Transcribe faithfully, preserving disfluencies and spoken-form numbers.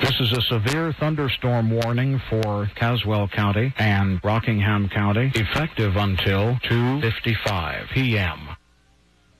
This is a severe thunderstorm warning for Caswell County and Rockingham County, effective until two fifty-five p m